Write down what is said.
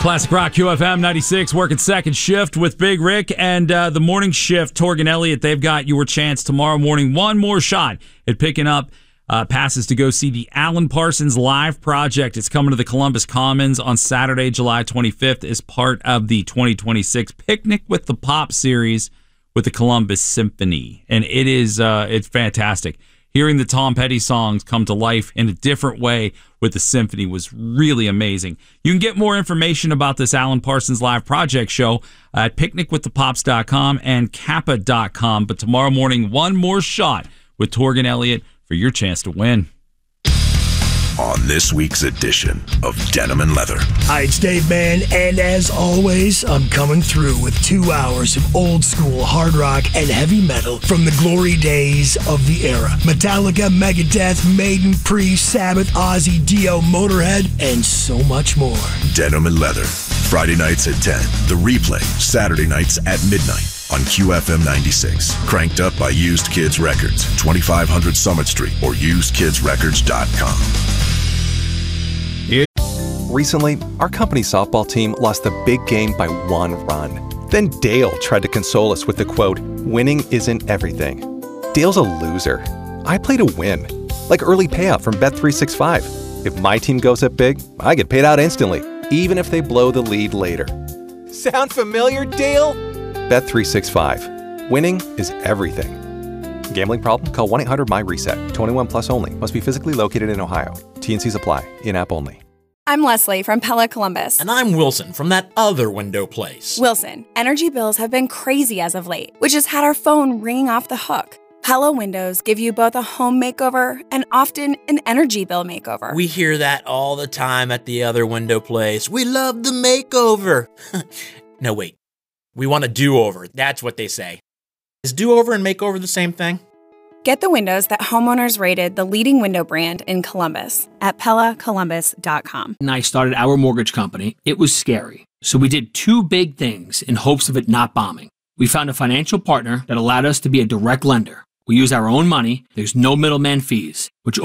Classic Rock QFM 96, working second shift with Big Rick and the morning shift, Torgan Elliott. They've got your chance tomorrow morning. One more shot at picking up passes to go see the Alan Parsons Live Project. It's coming to the Columbus Commons on Saturday, July 25th as part of the 2026 Picnic with the Pop series with the Columbus Symphony. And it's fantastic. Hearing the Tom Petty songs come to life in a different way with the symphony was really amazing. You can get more information about this Alan Parsons Live Project show at picnicwiththepops.com and kappa.com. But tomorrow morning, one more shot with Torgan Elliott for your chance to win. On this week's edition of Denim and Leather. Hi, it's Dave Mann, and as always, I'm coming through with 2 hours of old school hard rock and heavy metal from the glory days of the era. Metallica, Megadeth, Maiden, Priest, Sabbath, Ozzy, Dio, Motorhead, and so much more. Denim and Leather. Friday nights at 10. The replay, Saturday nights at midnight on QFM 96. Cranked up by Used Kids Records, 2500 Summit Street, or usedkidsrecords.com. Recently, our company softball team lost the big game by 1 run. Then Dale tried to console us with the quote, "Winning isn't everything." Dale's a loser. I play to win, like early payout from Bet365. If my team goes up big, I get paid out instantly, even if they blow the lead later. Sound familiar, Dale? Bet365. Winning is everything. Gambling problem? Call 1-800-MY-RESET. 21 plus only. Must be physically located in Ohio. T&Cs apply. In-app only. I'm Leslie from Pella Columbus. And I'm Wilson from that other window place. Wilson, energy bills have been crazy as of late, which has had our phone ringing off the hook. Pella windows give you both a home makeover and often an energy bill makeover. We hear that all the time at the other window place. We love the makeover. No, wait. We want a do-over. That's what they say. Is do-over and makeover the same thing? Get the windows that homeowners rated the leading window brand in Columbus at PellaColumbus.com. When I started our mortgage company, it was scary. So we did 2 big things in hopes of it not bombing. We found a financial partner that allowed us to be a direct lender. We use our own money, there's no middleman fees, which